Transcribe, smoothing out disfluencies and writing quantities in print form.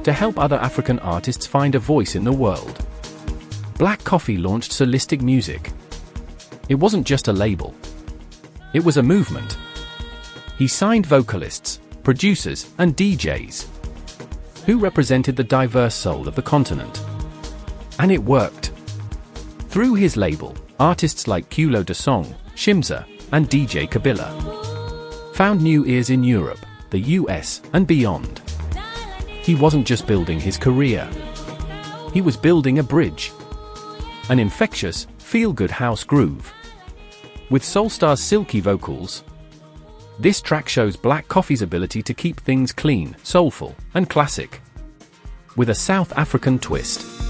to help other African artists find a voice in the world. Black Coffee launched Solistic Music. It wasn't just a label. It was a movement. He signed vocalists, producers, and DJs who represented the diverse soul of the continent. And it worked. Through his label, artists like Kula De Song, Shimza, and DJ Kabila found new ears in Europe, the US, and beyond. He wasn't just building his career. He was building a bridge. An infectious, feel-good house groove. With Soulstar's silky vocals, this track shows Black Coffee's ability to keep things clean, soulful, and classic, with a South African twist.